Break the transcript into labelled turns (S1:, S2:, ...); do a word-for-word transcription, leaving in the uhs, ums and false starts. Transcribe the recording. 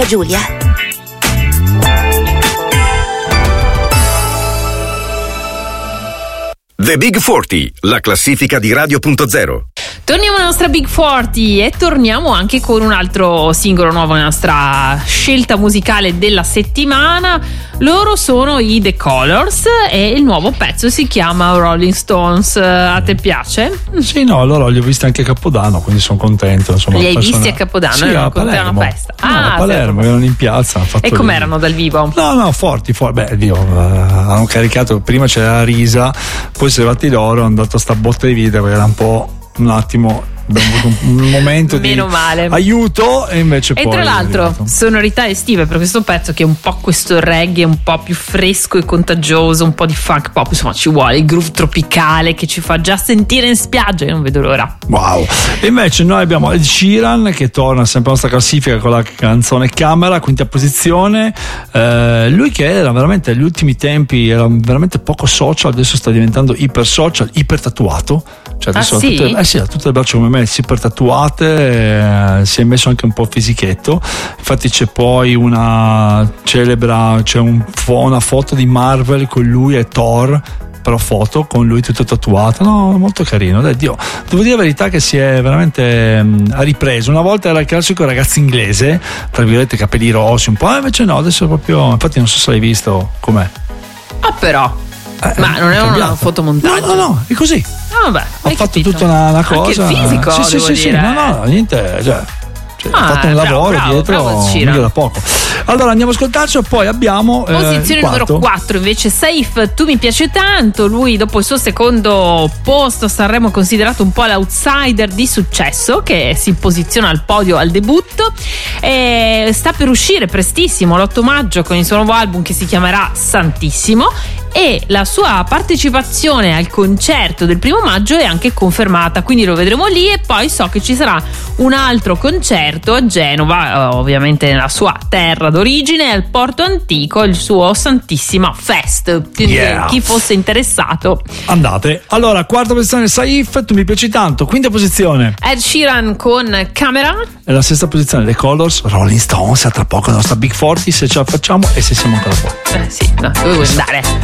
S1: Giulia.
S2: The Big quaranta, la classifica di Radio punto zero.
S3: Torniamo alla nostra Big quaranta e torniamo anche con un altro singolo nuovo, la nostra scelta musicale della settimana. Loro sono i The Colors e il nuovo pezzo si chiama Rolling Stones. A te piace?
S4: Sì, no, allora li ho visti anche a Capodanno, quindi sono contento. Insomma,
S3: li hai
S4: persona...
S3: visti a Capodanno?
S4: Sì, a Palermo.
S3: Una festa.
S4: No,
S3: ah,
S4: a Palermo, erano in piazza. Hanno fatto
S3: e com'erano dal vivo?
S4: No, no, forti, forti. Beh, Dio, uh, hanno caricato, prima c'era la risa, poi si sono levati loro, hanno dato sta botta di vita, perché era un po' un attimo abbiamo avuto un, un momento
S3: meno
S4: di
S3: male.
S4: aiuto e invece
S3: e
S4: poi
S3: tra l'altro sonorità estive per questo pezzo, che è un po' questo reggae un po' più fresco e contagioso, un po' di funk pop, insomma ci vuole il groove tropicale che ci fa già sentire in spiaggia. Io non vedo l'ora.
S4: Wow. E invece noi abbiamo Ed Sheeran che torna sempre alla nostra classifica con la canzone Camera, quinta posizione. Eh, lui che era veramente agli ultimi tempi era veramente poco social, adesso sta diventando iper social, iper tatuato. Cioè adesso
S3: ah,
S4: ha
S3: sì?
S4: tutte, eh sì, ha tutte le braccia come me, super tatuate, eh, si è messo anche un po' fisichetto. Infatti c'è poi una celebra, c'è un, una foto di Marvel con lui e Thor, però foto con lui tutto tatuato, no, molto carino. Dai, Dio, devo dire la verità che si è veramente mh, ha ripreso. Una volta era il classico ragazzo inglese, tra virgolette capelli rossi un po', eh, invece no, adesso è proprio, infatti non so se l'hai visto com'è.
S3: Ah però
S4: Eh,
S3: ma non è una fotomontaggio?
S4: No, no, no, è così.
S3: Ah, vabbè,
S4: ha fatto
S3: capito.
S4: tutta una, una cosa.
S3: Anche il fisico,
S4: sì, sì,
S3: devo
S4: sì,
S3: dire.
S4: sì, no, no, niente, cioè, cioè,
S3: Ah,
S4: ha fatto un
S3: bravo,
S4: lavoro
S3: bravo,
S4: dietro,
S3: bravo,
S4: mica da poco. Allora andiamo a ascoltarci e poi abbiamo
S3: posizione
S4: eh,
S3: numero quattro invece Safe, Tu mi piace tanto. Lui dopo il suo secondo posto a Sanremo è considerato un po' l'outsider di successo, che si posiziona al podio al debutto e sta per uscire prestissimo l'otto maggio con il suo nuovo album che si chiamerà Santissimo, e la sua partecipazione al concerto del primo maggio è anche confermata, quindi lo vedremo lì. E poi so che ci sarà un altro concerto a Genova, ovviamente nella sua terra d'origine, al Porto Antico, il suo Santissima Fest, quindi
S4: Yeah.
S3: chi fosse interessato
S4: andate. Allora quarta posizione Saif, Tu mi piaci tanto. Quinta posizione
S3: Ed Sheeran con Camera.
S4: e la sesta posizione The Colors, Rolling Stones. A tra poco la nostra Big quaranta, se ce la facciamo e se siamo ancora qua.
S3: Eh sì, no, dove vuoi andare?